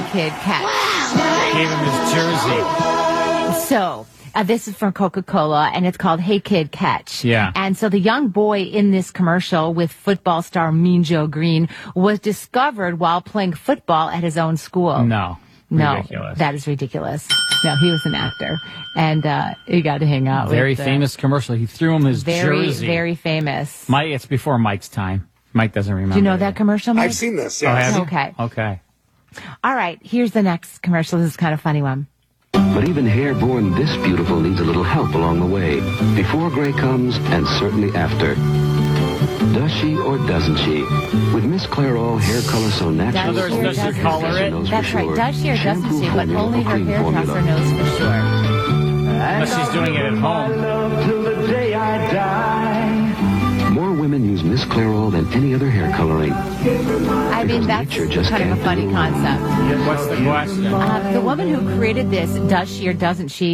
Kid Catch. Gave him his jersey. So, this is from Coca-Cola, and it's called Hey Kid Catch. Yeah. And so the young boy in this commercial with football star Mean Joe Green was discovered while playing football at his own school. No. Ridiculous. That is ridiculous. No, he was an actor, and he got to hang out Very with famous commercial. He threw him his jersey. Very famous. It's before Mike's time. Mike doesn't remember. Do you know that commercial, Mike? I've seen this, Oh, yes. have you? Okay. Okay. All right, here's the next commercial. This is kind of a funny one. But even hair born this beautiful needs a little help along the way, before gray comes and certainly after. Does she or doesn't she? With Miss Clairol hair color so natural, Does she or doesn't she color it? That's right. Does she or doesn't she? But only her hairdresser knows for sure. Unless she's doing it at home. More women use Miss Clairol than any other hair coloring. I mean, Because that's nature just kind of a can't funny do it. concept. What's the question? The woman who created this, does she or doesn't she?